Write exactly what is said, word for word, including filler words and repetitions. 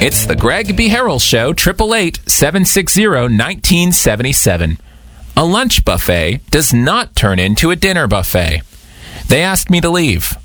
It's the Greg B. Harrell Show, eight eight eight, seven six zero, one nine seven seven. A lunch buffet does not turn into a dinner buffet. They asked me to leave.